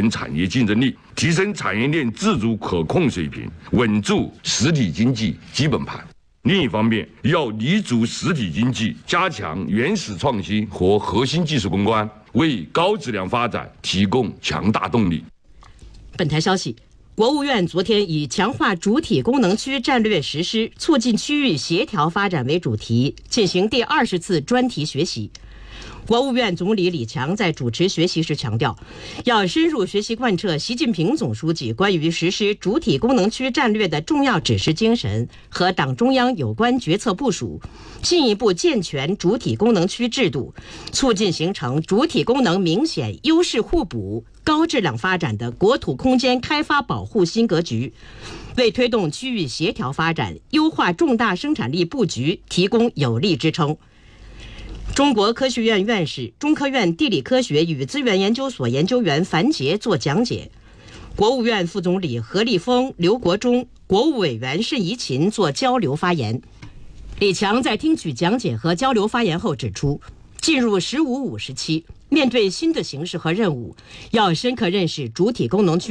全产业竞争力，提升产业链自主可控水平，稳住实体经济基本盘。另一方面，要立足实体经济，加强原始创新和核心技术攻关，为高质量发展提供强大动力。 本台消息，国务院昨天以强化主体功能区战略实施，促进区域协调发展为主题，进行第20次专题学习。国务院总理李强在主持学习时强调，要深入学习贯彻习近平总书记关于实施主体功能区战略的重要指示精神和党中央有关决策部署，进一步健全主体功能区制度，促进形成主体功能明显优势互补、高质量发展的国土空间开发保护新格局，为推动区域协调发展、优化重大生产力布局提供有力支撑。中国科学院院士、中科院地理科学与资源研究所研究员樊杰作讲解，国务院副总理何立峰、刘国中、国务委员盛怡勤作交流发言。李强在听取讲解和交流发言后指出，进入“15+5”时期，面对新的形势和任务，要深刻认识主体功能区